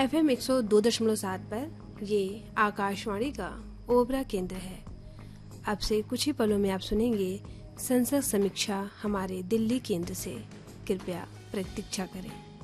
FM 102.7 पर ये आकाशवाणी का ओबरा केंद्र है। अब से कुछ ही पलों में आप सुनेंगे संसद समीक्षा हमारे दिल्ली केंद्र से। कृपया प्रतीक्षा करें।